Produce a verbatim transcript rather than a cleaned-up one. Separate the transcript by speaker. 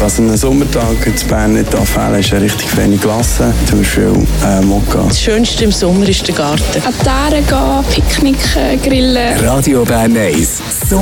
Speaker 1: Was an einem Sommertag in Bern nicht fehlen, ist eine richtig feine Glasse, zum Beispiel äh, Mokka.
Speaker 2: Das Schönste im Sommer ist der Garten.
Speaker 3: An die Aare gehen, Picknick grillen.
Speaker 4: Radio Bern eins. So